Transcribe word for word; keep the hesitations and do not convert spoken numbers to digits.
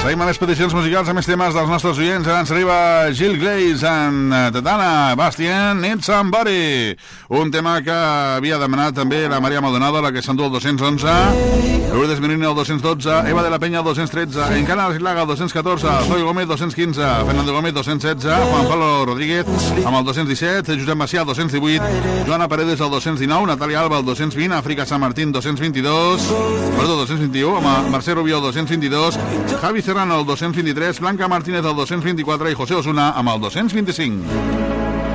Seguim amb les peticions musicals, amb més temes dels nostres oients. Ara ens arriba Gil Glaze amb Tatana Bastien, Need Somebody. Un tema que havia demanat també la Maria Maldonado, la que s'endú el dos cents onze, Lourdes Merino el dos cents dotze, Eva de la Peña el dos cents tretze, Encana Arsilaga el dos cents catorze, Zoe Gómez dos cents quinze, Fernando Gómez dos cents setze, Juan Pablo Rodríguez amb el dos cents disset, Josep Macià el dos cents divuit, Joana Paredes el dos cents dinou, Natàlia Alba el dos cents vint, Àfrica Sant Martín dos cents vint-i-dos, perdó, dos cents vint-i-u, amb Mercè Rubio el dos cents vint-i-dos, Javi Serrano el dos cents vint-i-tres, Blanca Martínez el dos cents vint-i-quatre i José Osuna amb el dos cents vint-i-cinc.